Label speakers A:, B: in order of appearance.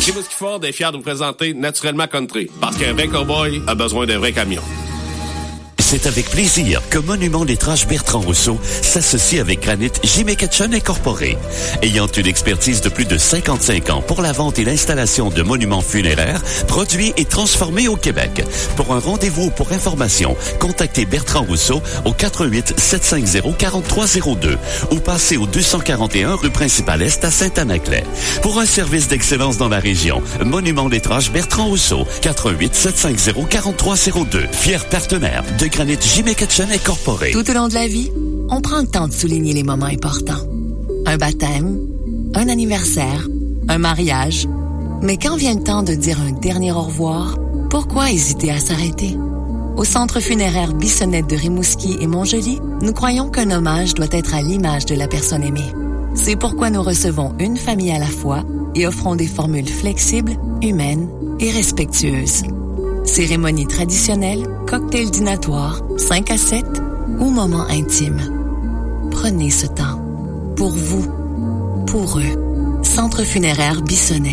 A: Rimouski Ford est fier de vous présenter Naturellement Country. Parce qu'un vrai cowboy a besoin d'un vrai camion.
B: C'est avec plaisir que Monument Lettrage Bertrand Rousseau s'associe avec Granit J. McCutcheon Incorporé. Ayant une expertise de plus de 55 ans pour la vente et l'installation de monuments funéraires, produits et transformés au Québec. Pour un rendez-vous ou pour information, contactez Bertrand Rousseau au 418-750-4302 ou passez au 241 rue Principale-Est à Saint-Anaclet. Pour un service d'excellence dans la région, Monument Lettrage Bertrand Rousseau, 418-750-4302. Fier partenaire de Granit J. McCutcheon Incorporé.
C: Tout au long de la vie, on prend le temps de souligner les moments importants. Un baptême, un anniversaire, un mariage. Mais quand vient le temps de dire un dernier au revoir, pourquoi hésiter à s'arrêter? Au Centre funéraire Bissonnette de Rimouski et Montjoly, nous croyons qu'un hommage doit être à l'image de la personne aimée. C'est pourquoi nous recevons une famille à la fois et offrons des formules flexibles, humaines et respectueuses. Cérémonie traditionnelle, cocktail dînatoire, 5 à 7 ou moment intime. Prenez ce temps. Pour vous. Pour eux. Centre funéraire Bissonnette.